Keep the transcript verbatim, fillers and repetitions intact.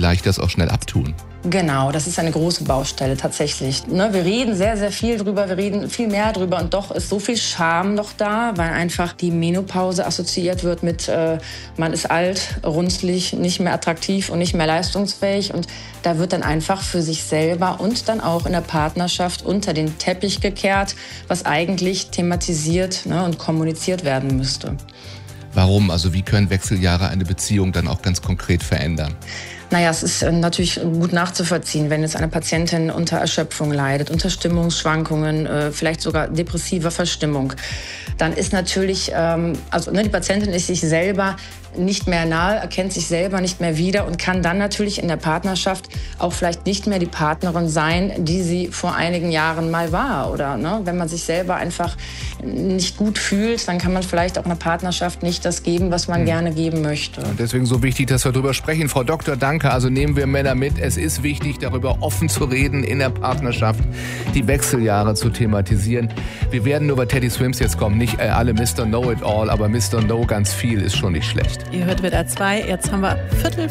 vielleicht das auch schnell abtun. Genau, das ist eine große Baustelle tatsächlich. Ne, wir reden sehr, sehr viel drüber, wir reden viel mehr drüber und doch ist so viel Scham noch da, weil einfach die Menopause assoziiert wird mit, äh, man ist alt, runzlig, nicht mehr attraktiv und nicht mehr leistungsfähig und da wird dann einfach für sich selber und dann auch in der Partnerschaft unter den Teppich gekehrt, was eigentlich thematisiert, ne, und kommuniziert werden müsste. Warum? Also wie können Wechseljahre eine Beziehung dann auch ganz konkret verändern? Naja, es ist natürlich gut nachzuvollziehen, wenn jetzt eine Patientin unter Erschöpfung leidet, unter Stimmungsschwankungen, äh, vielleicht sogar depressiver Verstimmung. Dann ist natürlich, ähm, also ne, die Patientin ist sich selber nicht mehr nahe, erkennt sich selber nicht mehr wieder und kann dann natürlich in der Partnerschaft auch vielleicht nicht mehr die Partnerin sein, die sie vor einigen Jahren mal war. Oder ne, wenn man sich selber einfach nicht gut fühlt, dann kann man vielleicht auch einer Partnerschaft nicht das geben, was man hm. gerne geben möchte. Und deswegen so wichtig, dass wir darüber sprechen. Frau Doktor, danke. Also nehmen wir Männer mit. Es ist wichtig, darüber offen zu reden in der Partnerschaft, die Wechseljahre zu thematisieren. Wir werden nur bei Teddy Swims jetzt kommen. Nicht äh, alle Mister Know-it-all, aber Mister Know ganz viel ist schon nicht schlecht. Ihr hört W D R zwei, jetzt haben wir Viertel